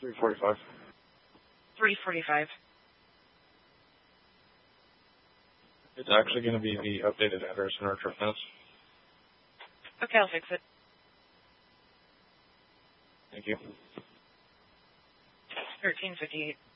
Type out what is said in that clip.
345. 345. It's actually going to be the updated address in our trip notes. Okay, I'll fix it. Thank you. 1358.